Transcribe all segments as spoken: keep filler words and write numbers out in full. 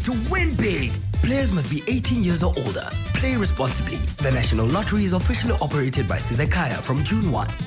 to win big. Players must be eighteen years or older. Play responsibly. The National Lottery is officially operated by Sizakaya from June first.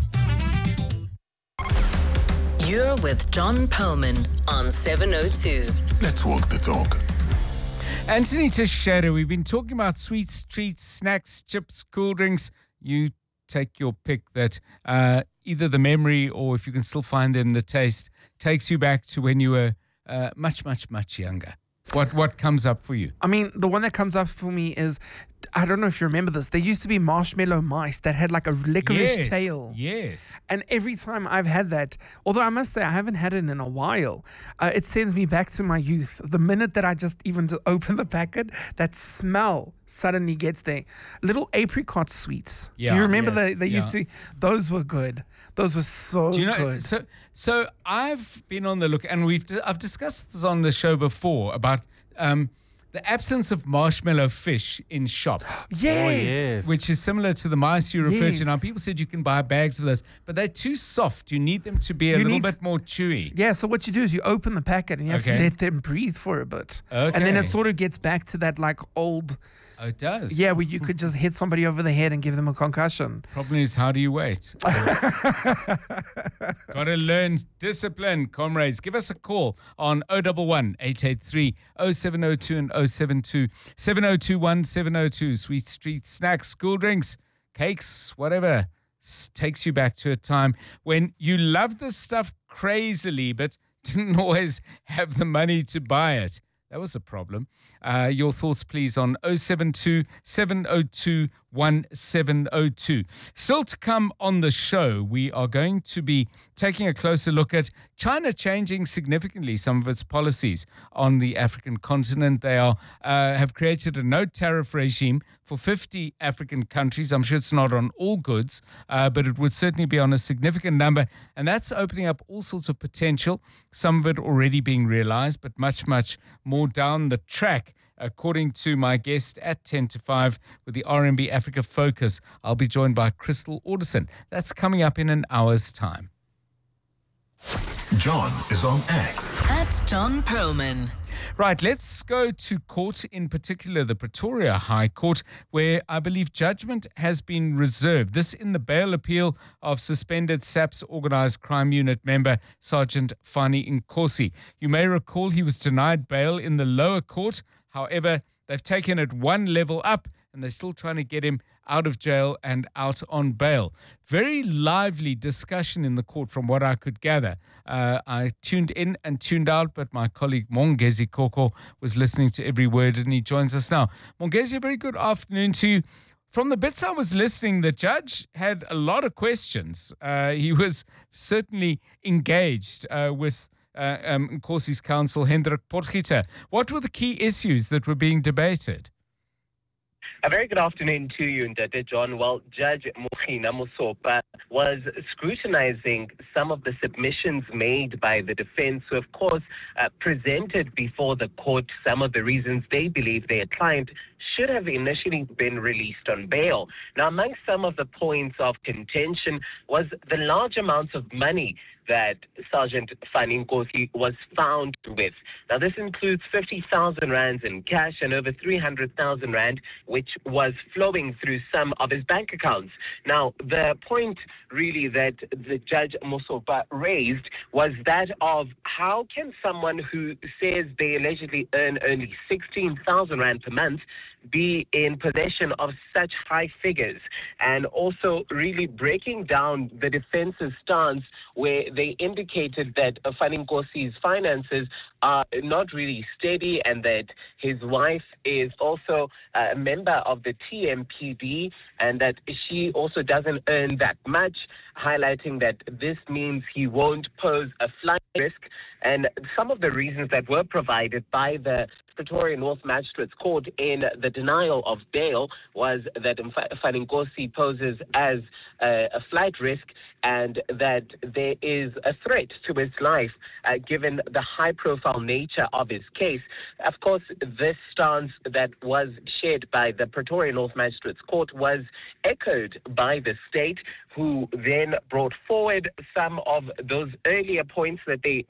You're with John Perlman on seven oh two. Let's walk the talk. Anthony Teixeira, we've been talking about sweets, treats, snacks, chips, cool drinks. You take your pick that uh, either the memory or if you can still find them, the taste takes you back to when you were uh, much, much, much younger. What what comes up for you? I mean, the one that comes up for me is, I don't know if you remember this, there used to be marshmallow mice that had like a licorice Yes, tail. yes. And every time I've had that, although I must say I haven't had it in a while, uh, it sends me back to my youth. The minute that I just even just open the packet, that smell suddenly gets there. Little apricot sweets. Yeah, Do you remember yes, they, they used yeah. to, those were good. Those were so Do you know, good. so so I've been on the look, and we've I've discussed this on the show before about um, the absence of marshmallow fish in shops. Yes. Oh, yes. Which is similar to the mice you referred Yes. to. Now, people said you can buy bags of those, but they're too soft. You need them to be a You little need s- bit more chewy. Yeah, so what you do is you open the packet and you have Okay. to let them breathe for a bit. And then Okay. it sort of gets back to that like old, Oh, it does. yeah, where you could just hit somebody over the head and give them a concussion. Problem is, how do you wait? Got to learn discipline, comrades. Give us a call on oh one one, eight eight three, oh seven oh two and oh seven two, seven oh two one, seven oh two. Sweet street snacks, school drinks, cakes, whatever. S- takes you back to a time when you loved this stuff crazily, but didn't always have the money to buy it. That was a problem. Uh, your thoughts, please, on oh seven two, seven oh two, one seven oh two. Still to come on the show, we are going to be taking a closer look at China changing significantly some of its policies on the African continent. They are uh, have created a no tariff regime for fifty African countries. I'm sure it's not on all goods, uh, but it would certainly be on a significant number. And that's opening up all sorts of potential, some of it already being realized, but much, much more down the track. According to my guest at ten to five with the R M B Africa Focus, I'll be joined by Crystal Alderson. That's coming up in an hour's time. John is on X. At John Perlman. Right, let's go to court, in particular the Pretoria High Court, where I believe judgment has been reserved. This in the bail appeal of suspended SAPS Organised Crime Unit member Sergeant Fani Nkosi. You may recall he was denied bail in the lower court. However, they've taken it one level up and they're still trying to get him out of jail and out on bail. Very lively discussion in the court from what I could gather. Uh, I tuned in and tuned out, but my colleague Mongezi Koko was listening to every word and he joins us now. Mongezi, a very good afternoon to you. From the bits I was listening, the judge had a lot of questions. Uh, he was certainly engaged uh, with uh, um, Nkosi's counsel, Hendrik Potgieter. What were the key issues that were being debated? A very good afternoon to you, Ndade John. Well, Judge Mokhina Mosopa was scrutinizing some of the submissions made by the defense, who, of course, uh, presented before the court some of the reasons they believe their client should have initially been released on bail. Now, amongst some of the points of contention was the large amounts of money that Sergeant Fani Nkosi was found with. Now, this includes fifty thousand rands in cash and over three hundred thousand rand, which was flowing through some of his bank accounts. Now, the point really that the Judge Mosopa raised was that of how can someone who says they allegedly earn only sixteen thousand rand per month be in possession of such high figures, and also really breaking down the defense's stance where they indicated that Fani Nkosi's finances are not really steady and that his wife is also a member of the T M P D and that she also doesn't earn that much, highlighting that this means he won't pose a flight risk. And some of the reasons that were provided by the Pretoria North Magistrates Court in the denial of bail was that Fani Nkosi poses as a, a flight risk and that there is a threat to his life uh, given the high-profile nature of his case. Of course, this stance that was shared by the Pretoria North Magistrates Court was echoed by the state, who then brought forward some of those earlier points that they br-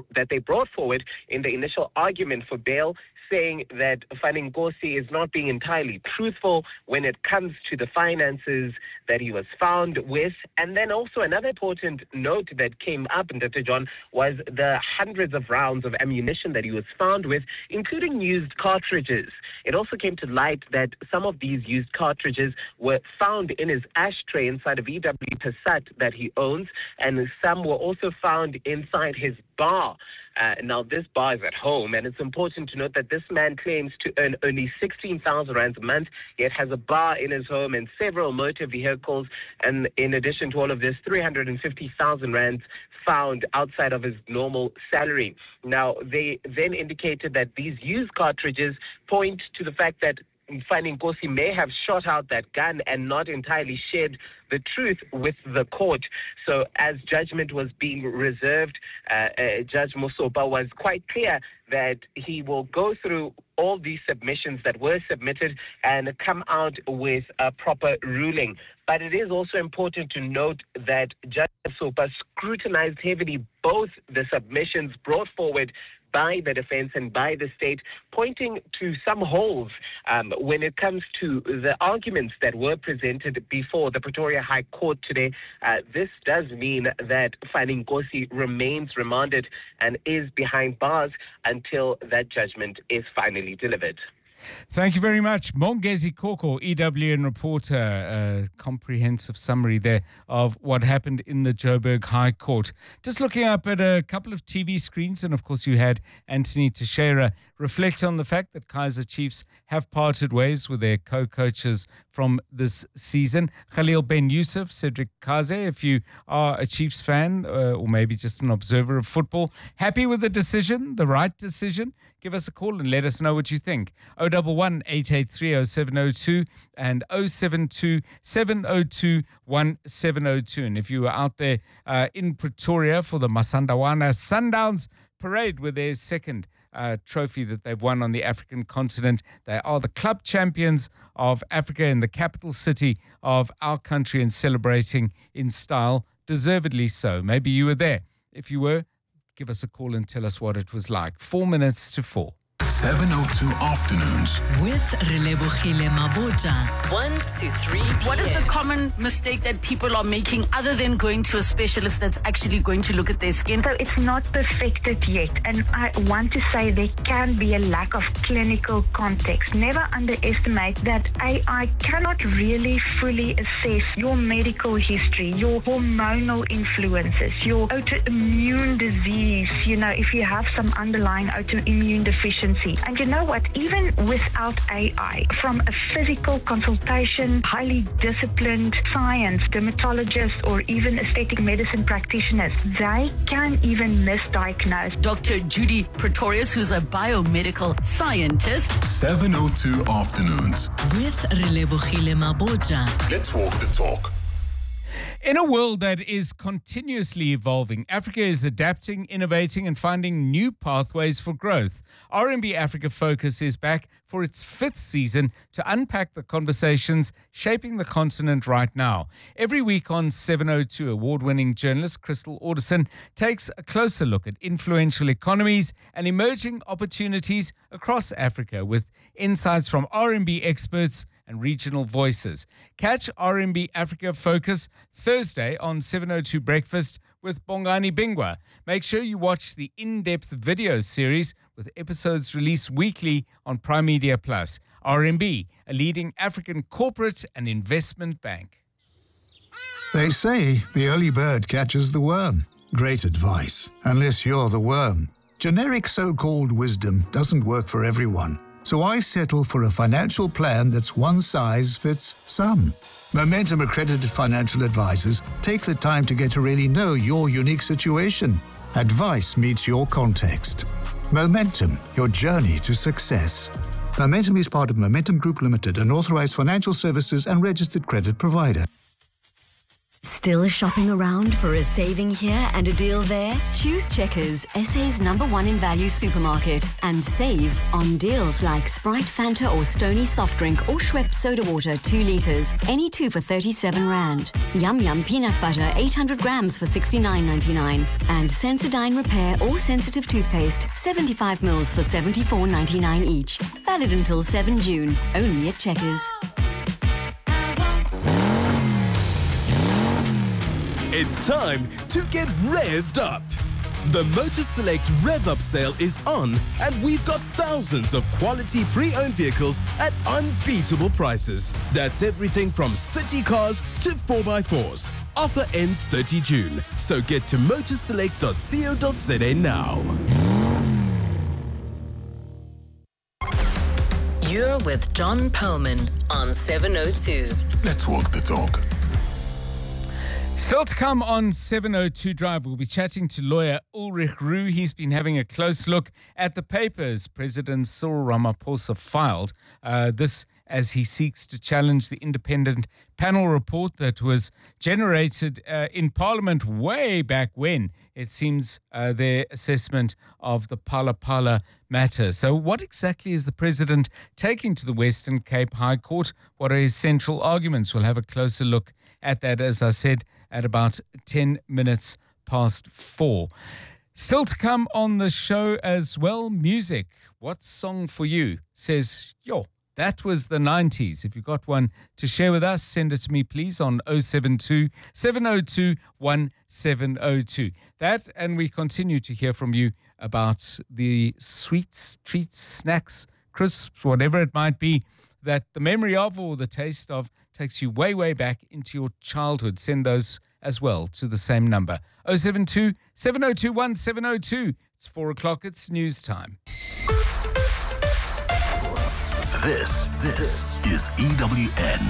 that they brought forward in the initial argument for bail, saying that Fani Nkosi is not being entirely truthful when it comes to the finances that he was found with. And then also another important note that came up, Doctor John, was the hundreds of rounds of ammunition that he was found with, including used cartridges. It also came to light that some of these used cartridges were found in his ashtray inside a V W Passat that he owns, and some were also found inside his bar. Uh, now, this bar is at home, and it's important to note that this man claims to earn only sixteen thousand rands a month, yet has a bar in his home and several motor vehicles, and in addition to all of this, three hundred fifty thousand rands found outside of his normal salary. Now, they then indicated that these used cartridges point to the fact that Fani Nkosi may have shot out that gun and not entirely shared the truth with the court. So as judgment was being reserved, uh, uh, Judge Mosopa was quite clear that he will go through all these submissions that were submitted and come out with a proper ruling. But it is also important to note that Judge Mosopa scrutinized heavily both the submissions brought forward by the defense and by the state, pointing to some holes um, when it comes to the arguments that were presented before the Pretoria High Court today. Uh, this does mean that Fani Nkosi remains remanded and is behind bars until that judgment is finally delivered. Thank you very much. Mongezi Koko, E W N reporter, a comprehensive summary there of what happened in the Joburg High Court. Just looking up at a couple of T V screens, and of course you had Anthony Teixeira reflect on the fact that Kaizer Chiefs have parted ways with their co-coaches from this season. Khalil Ben Yusuf, Cedric Kaze, if you are a Chiefs fan uh, or maybe just an observer of football, happy with the decision, the right decision? Give us a call and let us know what you think. oh one one, eight eight three, oh seven oh two and oh seven two, seven oh two, one seven oh two. And if you were out there uh, in Pretoria for the Masandawana Sundowns parade with their second uh, trophy that they've won on the African continent, they are the club champions of Africa in the capital city of our country and celebrating in style, deservedly so. Maybe you were there. If you were, give us a call and tell us what it was like. Four minutes to four. seven oh two Afternoons. With Relebogile Mabota. one to three p.m. What is the common mistake that people are making other than going to a specialist that's actually going to look at their skin? So it's not perfected yet. And I want to say there can be a lack of clinical context. Never underestimate that A I cannot really fully assess your medical history, your hormonal influences, your autoimmune disease, you know, if you have some underlying autoimmune deficiency. And you know what? Even without A I, from a physical consultation, highly disciplined science, dermatologists, or even aesthetic medicine practitioners, they can even misdiagnose. Doctor Judy Pretorius, who's a biomedical scientist. seven oh two Afternoons. With Relebogile Mabota. Let's walk the talk. In a world that is continuously evolving, Africa is adapting, innovating, and finding new pathways for growth. R and B Africa Focus is back for its fifth season to unpack the conversations shaping the continent right now. Every week on seven oh two, award-winning journalist Crystal Alderson takes a closer look at influential economies and emerging opportunities across Africa with insights from R and B experts and regional voices. Catch R and B Africa Focus Thursday on seven oh two Breakfast with Bongani Bingwa. Make sure you watch the in-depth video series with episodes released weekly on Prime Media Plus. R and B, a leading African corporate and investment bank. They say the early bird catches the worm. Great advice, unless you're the worm. Generic so-called wisdom doesn't work for everyone. So I settle for a financial plan that's one size fits some. Momentum accredited financial advisors take the time to get to really know your unique situation. Advice meets your context. Momentum, your journey to success. Momentum is part of Momentum Group Limited, an authorized financial services and registered credit provider. Still shopping around for a saving here and a deal there? Choose Checkers, S A's number one in value supermarket, and save on deals like Sprite, Fanta or Stony soft drink or Schweppes soda water two litres, any two for thirty-seven rand. Yum Yum peanut butter eight hundred grams for sixty-nine ninety-nine. And Sensodyne Repair or Sensitive toothpaste seventy-five mils for seventy-four ninety-nine each. Valid until seventh of June, only at Checkers. It's time to get revved up. The Motor Select Rev Up sale is on, and we've got thousands of quality pre-owned vehicles at unbeatable prices. That's everything from city cars to four by fours. Offer ends thirtieth of June, so get to motorselect dot co dot za now. You're with John Perlman on seven oh two. Let's walk the talk. Still to come on seven oh two Drive, we'll be chatting to lawyer Ulrich Roo. He's been having a close look at the papers President Cyril Ramaphosa filed. Uh, this as he seeks to challenge the independent panel report that was generated uh, in Parliament way back when. It seems uh, their assessment of the Phala Phala matter. So what exactly is the President taking to the Western Cape High Court? What are his central arguments? We'll have a closer look at that, as I said, at about ten minutes past four. Still to come on the show as well, music. What song for you says, yo, that was the nineties. If you've got one to share with us, send it to me, please, on oh seven two, seven oh two, one seven oh two. That, and we continue to hear from you about the sweets, treats, snacks, crisps, whatever it might be, that the memory of or the taste of takes you way, way back into your childhood. Send those as well to the same number, oh seven two, seven oh two, one seven oh two. It's four o'clock, it's news time. This, this is E W N.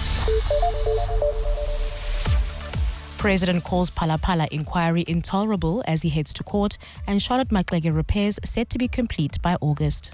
President calls Phala Phala inquiry intolerable as he heads to court, and Charlotte Maxeke repairs set to be complete by August.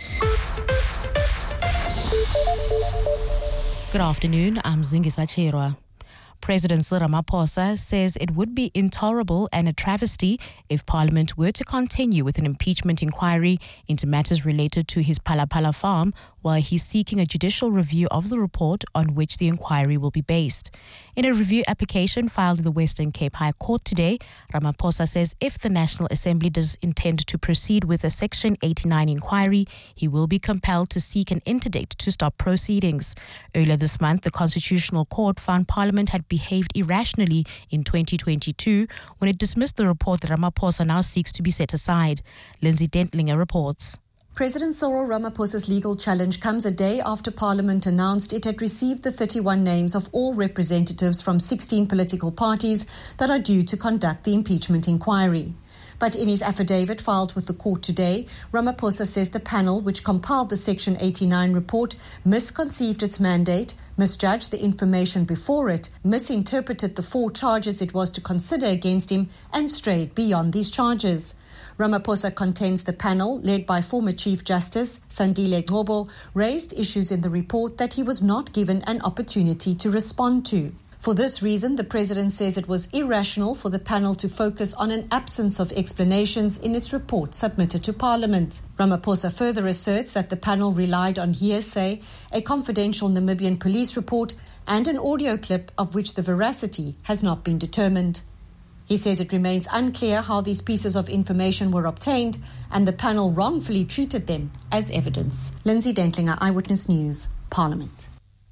Good afternoon, I'm Zingisa Chirwa. President Cyril Ramaphosa says it would be intolerable and a travesty if Parliament were to continue with an impeachment inquiry into matters related to his Phala Phala farm while he's seeking a judicial review of the report on which the inquiry will be based. In a review application filed in the Western Cape High Court today, Ramaphosa says if the National Assembly does intend to proceed with a Section eighty-nine inquiry, he will be compelled to seek an interdict to stop proceedings. Earlier this month, the Constitutional Court found Parliament had behaved irrationally in twenty twenty-two when it dismissed the report that Ramaphosa now seeks to be set aside. Lindsay Dentlinger reports. President Cyril Ramaphosa's legal challenge comes a day after Parliament announced it had received the thirty-one names of all representatives from sixteen political parties that are due to conduct the impeachment inquiry. But in his affidavit filed with the court today, Ramaphosa says the panel, which compiled the Section eighty-nine report, misconceived its mandate, misjudged the information before it, misinterpreted the four charges it was to consider against him, and strayed beyond these charges. Ramaphosa contends the panel, led by former Chief Justice Sandile Ngcobo, raised issues in the report that he was not given an opportunity to respond to. For this reason, the President says it was irrational for the panel to focus on an absence of explanations in its report submitted to Parliament. Ramaphosa further asserts that the panel relied on hearsay, a confidential Namibian police report, and an audio clip of which the veracity has not been determined. He says it remains unclear how these pieces of information were obtained, and the panel wrongfully treated them as evidence. Lindsay Dentlinger, Eyewitness News, Parliament.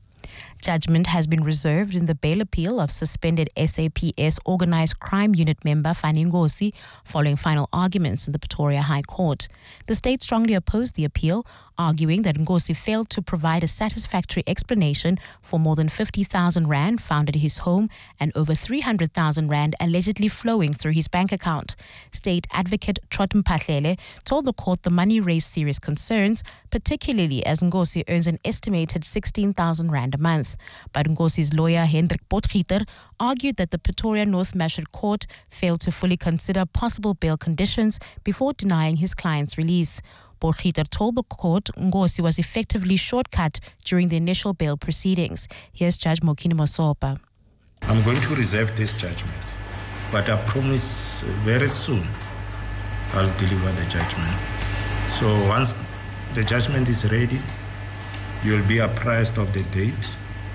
Judgment has been reserved in the bail appeal of suspended S A P S Organised Crime Unit member Fani Ngosi following final arguments in the Pretoria High Court. The state strongly opposed the appeal, arguing that Ngosi failed to provide a satisfactory explanation for more than fifty thousand rand found at his home and over three hundred thousand rand allegedly flowing through his bank account. State advocate Trot Mphahlele told the court the money raised serious concerns, particularly as Ngosi earns an estimated sixteen thousand rand a month. But Ngosi's lawyer Hendrik Potgieter argued that the Pretoria North Magistrate Court failed to fully consider possible bail conditions before denying his client's release. Potgieter told the court Ngosi was effectively shortcut during the initial bail proceedings. Here's Judge Mokini Mosopa. I'm going to reserve this judgment, but I promise very soon I'll deliver the judgment. So once the judgment is ready, you'll be apprised of the date.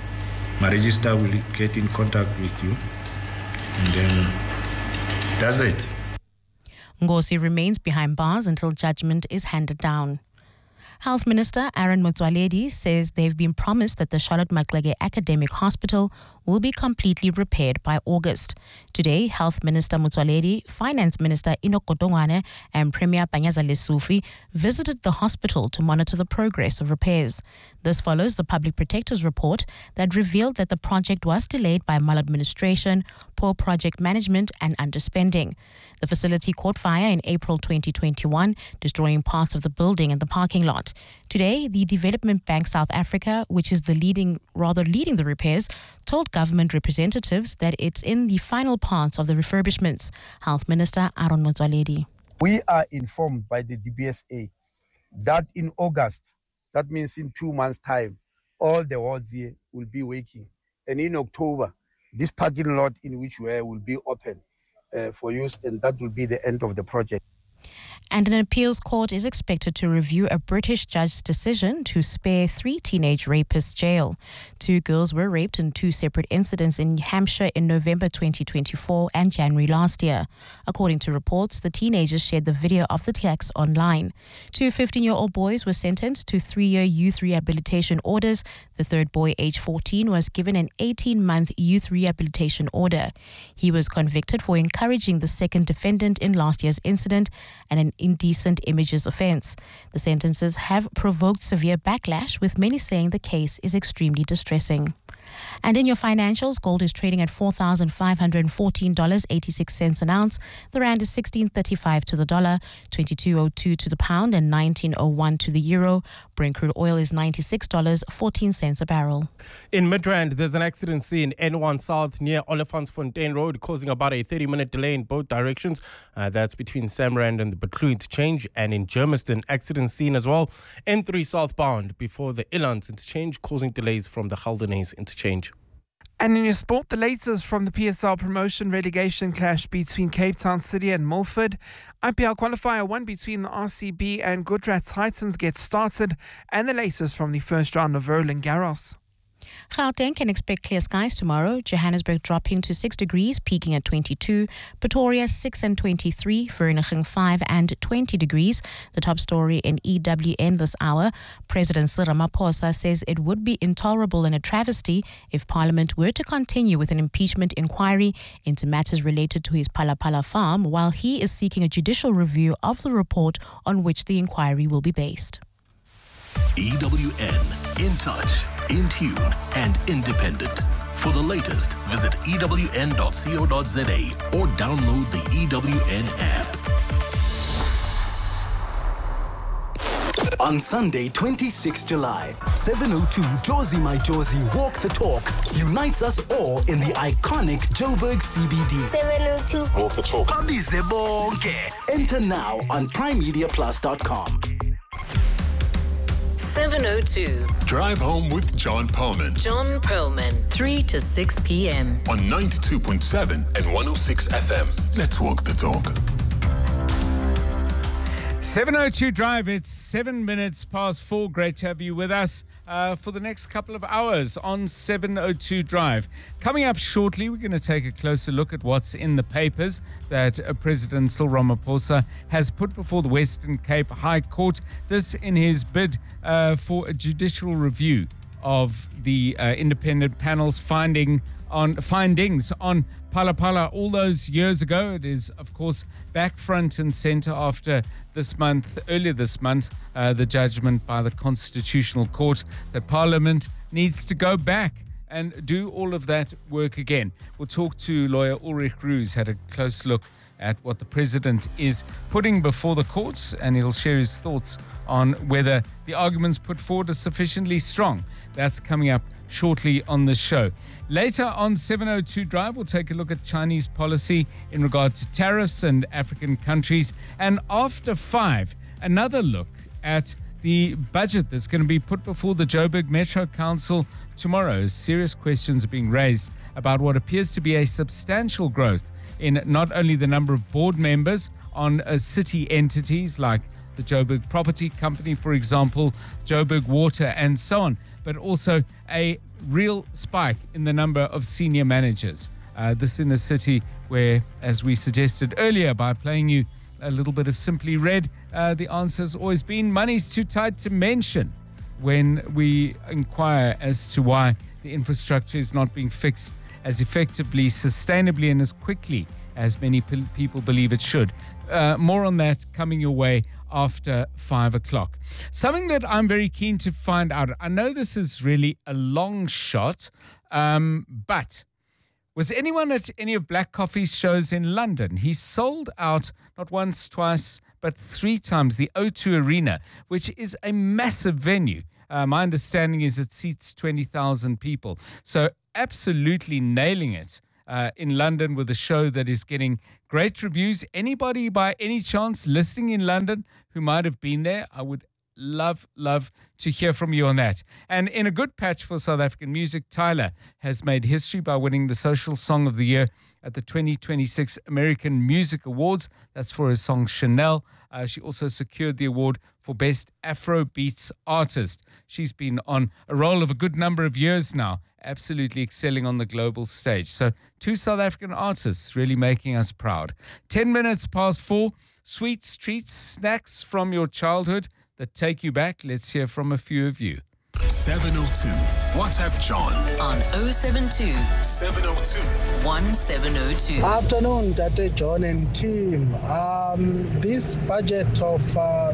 My registrar will get in contact with you, and then that's it. Ngosi remains behind bars until judgment is handed down. Health Minister Aaron Motsoaledi says they've been promised that the Charlotte Maxeke Academic Hospital will be completely repaired by August. Today, Health Minister Motsoaledi, Finance Minister Enoch Godongwana and Premier Panyaza Lesufi visited the hospital to monitor the progress of repairs. This follows the Public Protector's report that revealed that the project was delayed by maladministration, poor project management and underspending. The facility caught fire in April twenty twenty-one, destroying parts of the building and the parking lot. Today, the Development Bank South Africa, which is the leading, rather leading the repairs, told government representatives that it's in the final parts of the refurbishments. Health Minister Aaron Motsoaledi. We are informed by the D B S A that in August, that means in two months' time, all the wards here will be working. And in October, this parking lot in which we are will be open uh, for use, and that will be the end of the project. And an appeals court is expected to review a British judge's decision to spare three teenage rapists jail. Two girls were raped in two separate incidents in Hampshire in November twenty twenty-four and January last year. According to reports, the teenagers shared the video of the attacks online. Two fifteen-year-old boys were sentenced to three-year youth rehabilitation orders. The third boy, aged fourteen, was given an eighteen-month youth rehabilitation order. He was convicted for encouraging the second defendant in last year's incident and an indecent images offence. The sentences have provoked severe backlash, with many saying the case is extremely distressing. And in your financials, gold is trading at four thousand five hundred fourteen dollars and eighty-six cents an ounce. The rand is sixteen thirty-five to the dollar, twenty-two oh two to the pound, and nineteen oh one to the euro. Brent crude oil is ninety-six dollars and fourteen cents a barrel. In Midrand, there's an accident scene N one South near Olifantsfontein Road, causing about a thirty-minute delay in both directions. Uh, that's between Samrand and the Betlu interchange. And in Germiston, accident scene as well. N three southbound before the Ilans interchange, causing delays from the Haldenays interchange. And in your sport, the latest from the P S L promotion relegation clash between Cape Town City and Milford. I P L qualifier one between the R C B and Goodrat Titans gets started, and the latest from the first round of Roland Garros. Gauteng can expect clear skies tomorrow. Johannesburg dropping to six degrees, peaking at twenty-two. Pretoria six and twenty-three. Vereeniging five and twenty degrees. The top story in E W N this hour. President Cyril Ramaphosa says it would be intolerable and a travesty if Parliament were to continue with an impeachment inquiry into matters related to his Palapala farm, while he is seeking a judicial review of the report on which the inquiry will be based. E W N, in touch, in tune and independent. For the latest, visit E W N dot co dot za or download the E W N app. On Sunday, twenty-sixth of July, seven oh two Josie My Josie Walk the Talk unites us all in the iconic Joburg C B D. seven oh two Walk the Talk. Abize bonke. Enter now on prime media plus dot com. seven oh two. Drive home with John Perlman. John Perlman, three to six p.m. on ninety-two point seven and one oh six F M. Let's walk the talk. seven oh two Drive, it's seven minutes past four. Great to have you with us uh, for the next couple of hours on seven oh two Drive. Coming up shortly, we're going to take a closer look at what's in the papers that uh, President Cyril Ramaphosa has put before the Western Cape High Court. This in his bid uh, for a judicial review of the uh, independent panel's finding on findings on Palapala all those years ago. It is, of course, back front and center after this month, earlier this month, uh, the judgment by the Constitutional Court that Parliament needs to go back and do all of that work again. We'll talk to lawyer Ulrich Roos, had a close look at what the president is putting before the courts, and he'll share his thoughts on whether the arguments put forward are sufficiently strong. That's coming up shortly on the show. Later on seven oh two Drive, we'll take a look at Chinese policy in regard to tariffs and African countries. And after five, another look at the budget that's going to be put before the Joburg Metro Council tomorrow. Serious questions are being raised about what appears to be a substantial growth in not only the number of board members on uh, city entities like the Joburg Property Company, for example, Joburg Water, and so on, but also a real spike in the number of senior managers. Uh, this in a city where, as we suggested earlier by playing you a little bit of Simply Red, uh, the answer has always been money's too tight to mention when we inquire as to why the infrastructure is not being fixed as effectively, sustainably, and as quickly as many pe- people believe it should. Uh, more on that coming your way after five o'clock. Something that I'm very keen to find out. I know this is really a long shot, um, but was anyone at any of Black Coffee's shows in London? He sold out not once, twice, but three times the O two Arena, which is a massive venue. Uh, my understanding is it seats twenty thousand people. So absolutely nailing it uh, in London with a show that is getting great reviews. Anybody by any chance listening in London who might have been there, I would love, love to hear from you on that. And in a good patch for South African music, Tyler has made history by winning the Social Song of the Year at the twenty twenty-six American Music Awards. That's for her song Chanel. Uh, she also secured the award for Best Afrobeats Artist. She's been on a roll of a good number of years now, absolutely excelling on the global stage. So two South African artists really making us proud. Ten minutes past four, sweets, treats, snacks from your childhood that take you back. Let's hear from a few of you. seven oh two. WhatsApp John on oh seven two, seven oh two, one seven oh two. Afternoon, Tate John and team. Um, this budget of uh,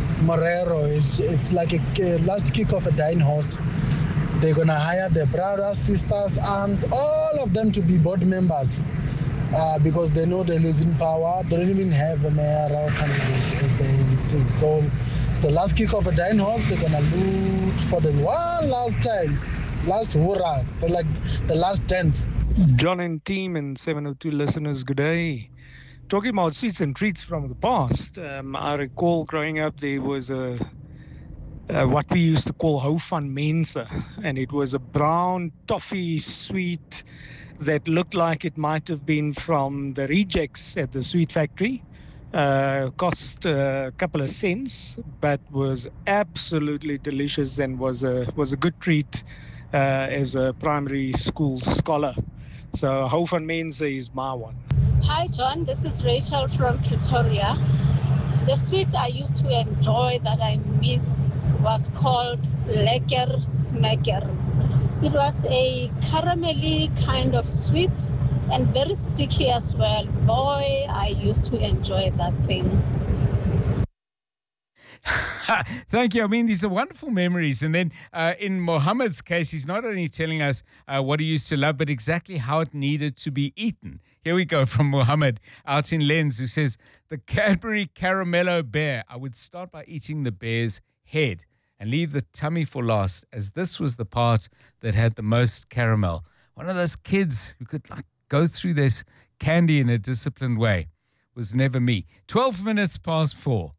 Morero is it's like a, a last kick of a dying horse. They're gonna hire their brothers, sisters, aunts, all of them to be board members uh, because they know they're losing power. They don't even have a mayoral candidate as they see. So it's the last kick of a dying horse. They're gonna loot for the one last time, last hurrah, they're like the last dance. John and team and seven oh two listeners, good day. Talking about sweets and treats from the past, um, I recall growing up there was a uh, what we used to call hou van mense, and it was a brown toffee sweet that looked like it might have been from the rejects at the sweet factory. Uh, cost a couple of cents, but was absolutely delicious and was a was a good treat uh, as a primary school scholar. So hou van mense is my one. Hi John, this is Rachel from Pretoria. The sweet I used to enjoy that I miss was called Lekker Smacker. It was a caramelly kind of sweet and very sticky as well. Boy, I used to enjoy that thing. Thank you. I mean, these are wonderful memories. And then uh, in Mohammed's case, he's not only telling us uh, what he used to love, but exactly how it needed to be eaten. Here we go from Mohammed out in Lens, who says, the Cadbury Caramello Bear. I would start by eating the bear's head and leave the tummy for last, as this was the part that had the most caramel. One of those kids who could like go through this candy in a disciplined way was never me. twelve minutes past four.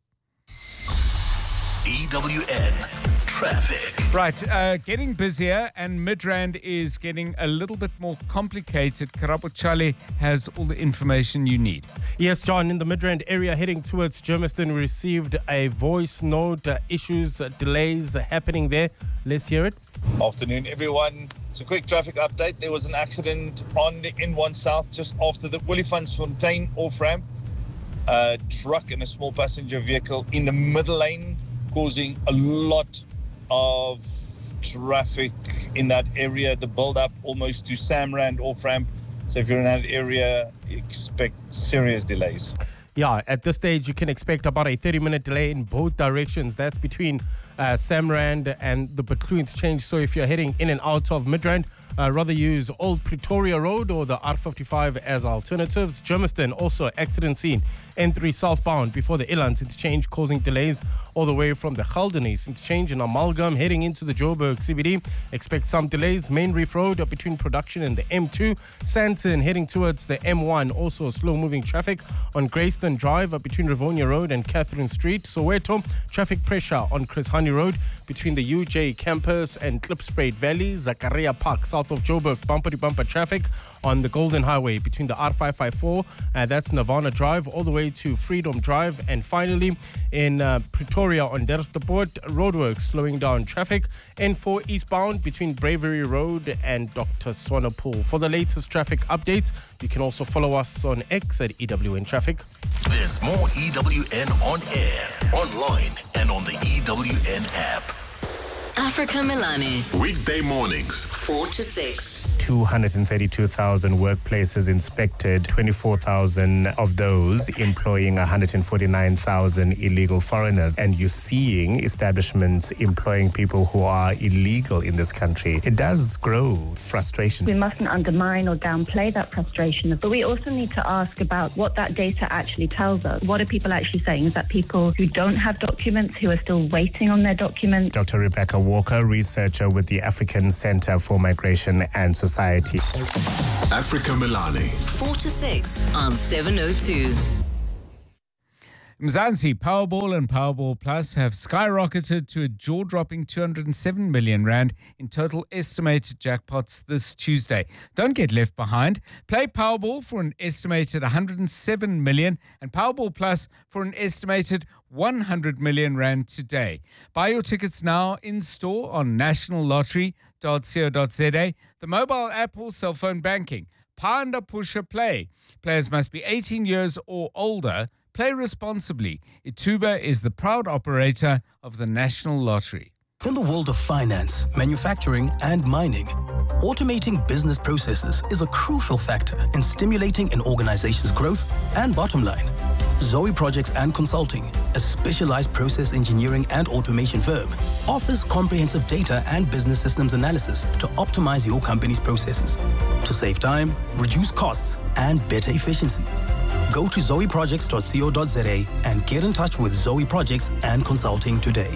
E W N Traffic. Right, uh, getting busier, and Midrand is getting a little bit more complicated. Karabo Chale has all the information you need. Yes, John, in the Midrand area heading towards Germiston, we received a voice note, uh, issues, uh, delays uh, happening there. Let's hear it. Afternoon, everyone. So, quick traffic update. There was an accident on the N one South just after the Olifantsfontein off-ramp. A truck and a small passenger vehicle in the middle lane, causing a lot of traffic in that area. The build-up almost to Samrand off-ramp. So if you're in that area, expect serious delays. Yeah, at this stage, you can expect about a thirty-minute delay in both directions. That's between uh, Samrand and the Butlu interchange. So if you're heading in and out of Midrand, uh, rather use Old Pretoria Road or the R fifty-five as alternatives. Germiston, also accident scene. N three southbound before the Elands interchange, causing delays all the way from the Geldenhuys interchange in Amalgam heading into the Joburg C B D. Expect some delays. Main Reef Road between Production and the M two. Sandton heading towards the M one. Also slow-moving traffic on Grayston Drive between Rivonia Road and Catherine Street. Soweto, traffic pressure on Chris Hani Academy Road between the U J campus and Klipspruit Valley, Zakaria Park, south of Joburg, bumper-to-bumper traffic on the Golden Highway between the R five fifty-four, and that's Nirvana Drive, all the way to Freedom Drive. And finally, in uh, Pretoria on Dersteport, roadworks slowing down traffic. N four eastbound between Bravery Road and Doctor Swanepoel. For the latest traffic updates, you can also follow us on X at E W N Traffic. There's more E W N on air, online, and on the E W N app. Africa Milani. Weekday mornings, four to six. two hundred thirty-two thousand workplaces inspected, twenty-four thousand of those employing one hundred forty-nine thousand illegal foreigners. And you're seeing establishments employing people who are illegal in this country. It does grow frustration. We mustn't undermine or downplay that frustration, but we also need to ask about what that data actually tells us. What are people actually saying? Is that people who don't have documents, who are still waiting on their documents? Doctor Rebecca Walker, researcher with the African Center for Migration and Society. Africa Milani. four to six on seven oh two. Mzansi, Powerball and Powerball Plus have skyrocketed to a jaw-dropping two hundred seven million rand in total estimated jackpots this Tuesday. Don't get left behind. Play Powerball for an estimated one hundred seven million and Powerball Plus for an estimated one hundred million rand today. Buy your tickets now in store on national lottery dot co dot za, the mobile app or cell phone banking. Panda Pusher Play. Players must be eighteen years or older. Play responsibly. Ituba is the proud operator of the National Lottery. In the world of finance, manufacturing, and mining, automating business processes is a crucial factor in stimulating an organization's growth and bottom line. Zoe Projects and Consulting, a specialized process engineering and automation firm, offers comprehensive data and business systems analysis to optimize your company's processes, to save time, reduce costs, and better efficiency. Go to zoe projects dot co dot za and get in touch with Zoe Projects and Consulting today.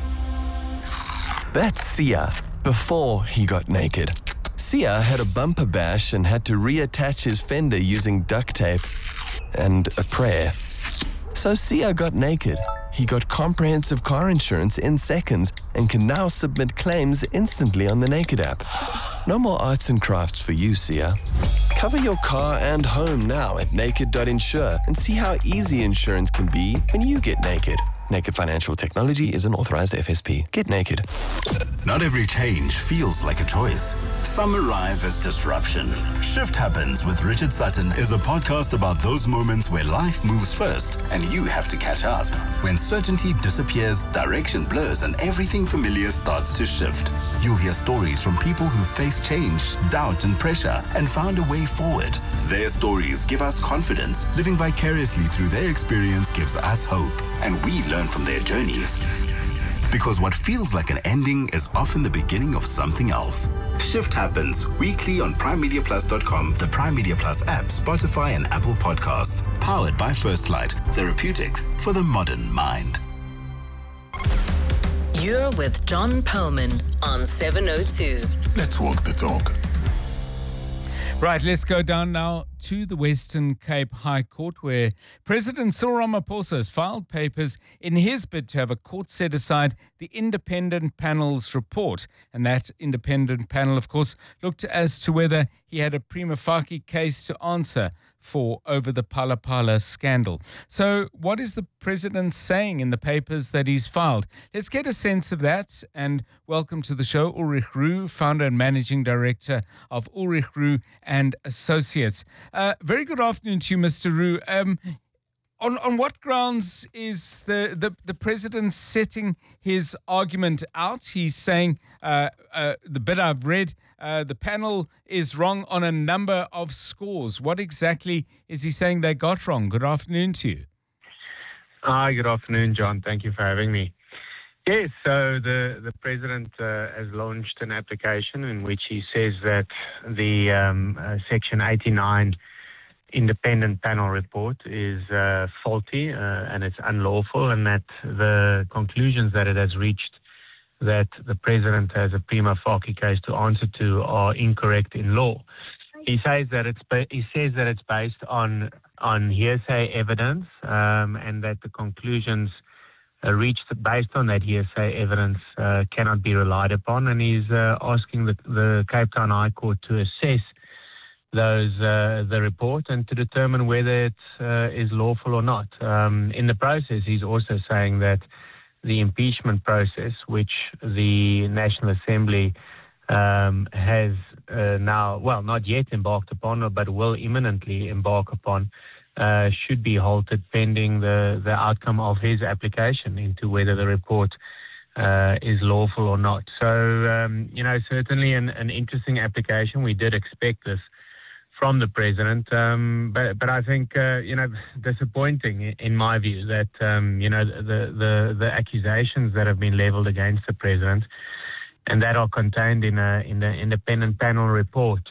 That's Sia before he got naked. Sia had a bumper bash and had to reattach his fender using duct tape and a prayer. So Sia got naked. He got comprehensive car insurance in seconds and can now submit claims instantly on the Naked app. No more arts and crafts for you, Sia. Cover your car and home now at naked dot insure and see how easy insurance can be when you get naked. Naked Financial Technology is an authorized F S P. Get naked. Not every change feels like a choice. Some arrive as disruption. Shift Happens with Richard Sutton is a podcast about those moments where life moves first and you have to catch up. When certainty disappears, direction blurs, and everything familiar starts to shift. You'll hear stories from people who faced change, doubt, and pressure and found a way forward. Their stories give us confidence. Living vicariously through their experience gives us hope, and we learn from their journeys. Because what feels like an ending is often the beginning of something else. Shift Happens weekly on prime media plus dot com, the Prime Media Plus app, Spotify, and Apple Podcasts. Powered by First Light, therapeutics for the modern mind. You're with John Perlman on seven oh two. Let's walk the talk. Right, let's go down now to the Western Cape High Court, where President Cyril Ramaphosa has filed papers in his bid to have a court set aside the independent panel's report. And that independent panel, of course, looked as to whether he had a prima facie case to answer for over the Phala Phala scandal. So what is the president saying in the papers that he's filed? Let's get a sense of that, and welcome to the show, Ulrich Roux, founder and managing director of Ulrich Roux and Associates. Uh, very good afternoon to you, Mister Roux. Um, on, on what grounds is the, the, the president setting his argument out? He's saying, uh, uh, the bit I've read, uh, the panel is wrong on a number of scores. What exactly is he saying they got wrong? Good afternoon to you. Hi, good afternoon, John. Thank you for having me. Yes, so the, the president uh, has launched an application in which he says that the um, uh, Section eighty-nine independent panel report is uh, faulty uh, and it's unlawful, and that the conclusions that it has reached that the president has a prima facie case to answer to are incorrect in law. He says that it's ba- he says that it's based on on hearsay evidence, um, and that the conclusions uh, reached based on that hearsay evidence uh, cannot be relied upon, and he's uh, asking the, the Cape Town High Court to assess those uh, the report and to determine whether it uh, is lawful or not. Um, in the process, he's also saying that the impeachment process, which the National Assembly um, has uh, now, well, not yet embarked upon, but will imminently embark upon, uh, should be halted pending the, the outcome of his application into whether the report uh, is lawful or not. So, um, you know, certainly an, an interesting application. We did expect this from the president, um, but but I think uh, you know disappointing in my view that um, you know the, the the accusations that have been levelled against the president and that are contained in a in the independent panel report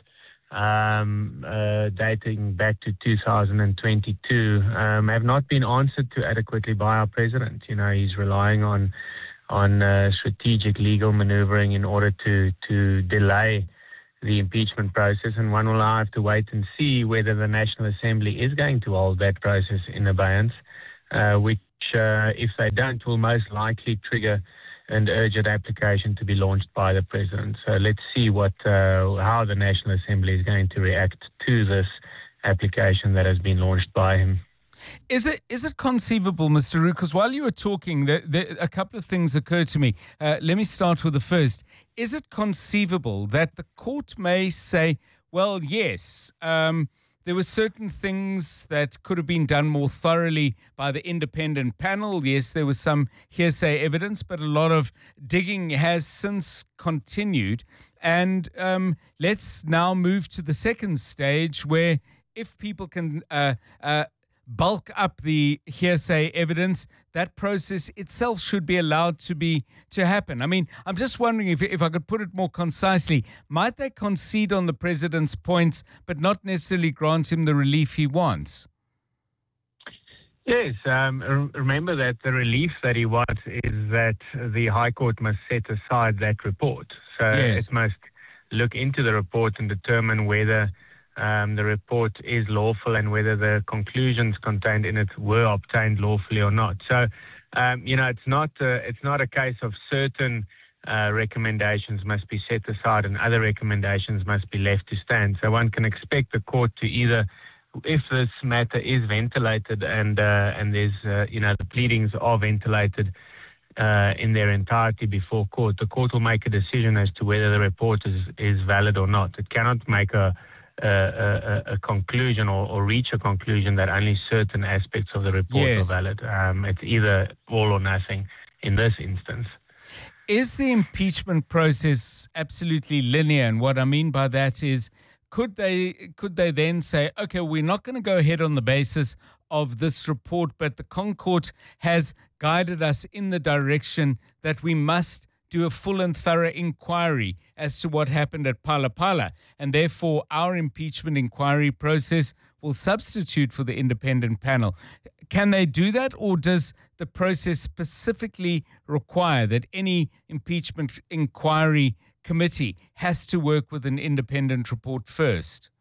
um, uh, dating back to two thousand twenty-two um, have not been answered to adequately by our president. You know, he's relying on on uh, strategic legal manoeuvring in order to to delay the impeachment process, and one will have to wait and see whether the National Assembly is going to hold that process in abeyance, uh, which, uh, if they don't, will most likely trigger an urgent application to be launched by the president. So let's see what uh, how the National Assembly is going to react to this application that has been launched by him. Is it is it conceivable, Mister Roux? Because while you were talking, there, there, a couple of things occurred to me. Uh, let me start with the first. Is it conceivable that the court may say, well, yes, um, there were certain things that could have been done more thoroughly by the independent panel. Yes, there was some hearsay evidence, but a lot of digging has since continued. And um, let's now move to the second stage where if people can uh, uh, bulk up the hearsay evidence, that process itself should be allowed to be to happen. I mean, I'm just wondering if if I could put it more concisely, might they concede on the president's points but not necessarily grant him the relief he wants? Yes, um, remember that the relief that he wants is that the High Court must set aside that report. So yes. It must look into the report and determine whether Um, the report is lawful and whether the conclusions contained in it were obtained lawfully or not. So, um, you know, it's not uh, it's not a case of certain uh, recommendations must be set aside and other recommendations must be left to stand. So one can expect the court to either, if this matter is ventilated and uh, and there's uh, you know the pleadings are ventilated uh, in their entirety before court, the court will make a decision as to whether the report is is valid or not. It cannot make a Uh, a, a conclusion or, or reach a conclusion that only certain aspects of the report yes. are valid. Um, it's either all or nothing in this instance. Is the impeachment process absolutely linear? And what I mean by that is, could they could they then say, okay, we're not going to go ahead on the basis of this report, but the Concourt has guided us in the direction that we must do a full and thorough inquiry as to what happened at Phala Phala, and therefore our impeachment inquiry process will substitute for the independent panel. Can they do that, or does the process specifically require that any impeachment inquiry committee has to work with an independent report first?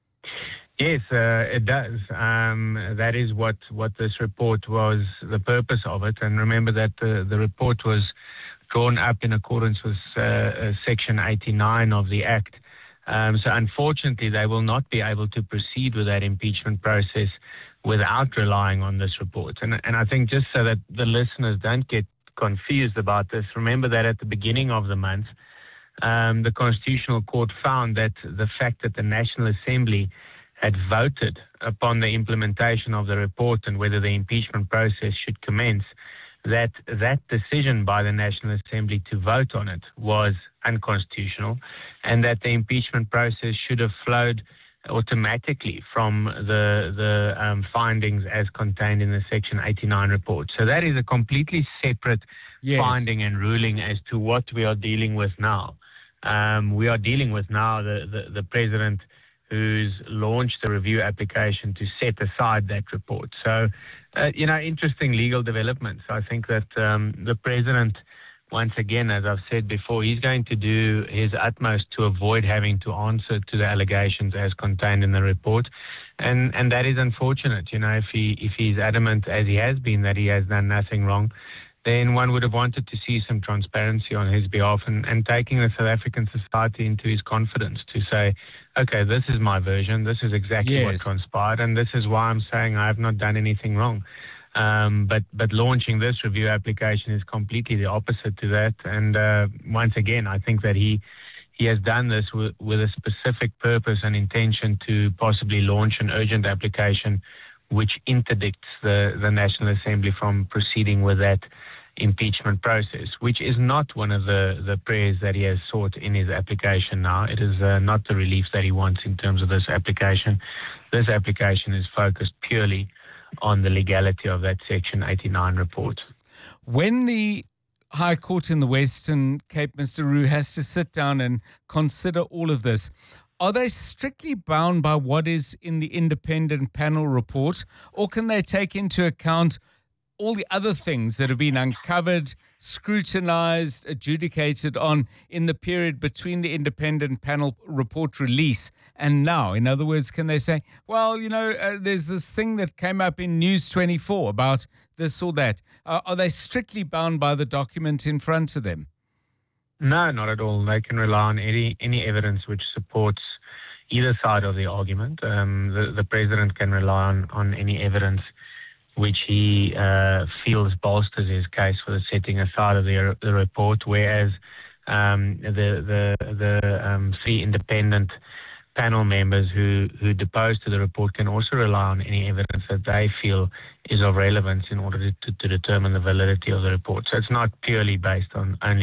Yes, uh, it does. Um, that is what, what this report was, the purpose of it. And remember that the, the report was drawn up in accordance with uh, uh, Section eighty-nine of the Act. Um, so unfortunately, they will not be able to proceed with that impeachment process without relying on this report. And, and I think just so that the listeners don't get confused about this, remember that at the beginning of the month, um, the Constitutional Court found that the fact that the National Assembly had voted upon the implementation of the report and whether the impeachment process should commence, that that decision by the National Assembly to vote on it was unconstitutional, and that the impeachment process should have flowed automatically from the the um, findings as contained in the Section eighty-nine report. So that is a completely separate yes. finding and ruling as to what we are dealing with now. Um, we are dealing with now the, the, the president who's launched a review application to set aside that report. So, uh, you know, interesting legal developments. I think that um, the president, once again, as I've said before, he's going to do his utmost to avoid having to answer to the allegations as contained in the report. And and that is unfortunate. You know, if he if he's adamant, as he has been, that he has done nothing wrong, then one would have wanted to see some transparency on his behalf and, and taking the South African society into his confidence to say, okay, this is my version, this is exactly Yes. what transpired, and this is why I'm saying I have not done anything wrong. Um, but, but launching this review application is completely the opposite to that. And uh, once again, I think that he he has done this with, with a specific purpose and intention to possibly launch an urgent application which interdicts the, the National Assembly from proceeding with that impeachment process, which is not one of the, the prayers that he has sought in his application now. It is uh, not the relief that he wants in terms of this application. This application is focused purely on the legality of that Section eighty-nine report. When the High Court in the Western Cape, Mister Roux, has to sit down and consider all of this, are they strictly bound by what is in the independent panel report, or can they take into account all the other things that have been uncovered, scrutinized, adjudicated on in the period between the independent panel report release and now? In other words, can they say, well, you know, uh, there's this thing that came up in News twenty-four about this or that. Uh, are they strictly bound by the document in front of them? No, not at all. They can rely on any any evidence which supports either side of the argument. Um, the, the president can rely on, on any evidence which he uh, feels bolsters his case for the setting aside of the, the report, whereas um, the the, the um, three independent panel members who, who deposed to the report can also rely on any evidence that they feel is of relevance in order to, to determine the validity of the report. So it's not purely based on only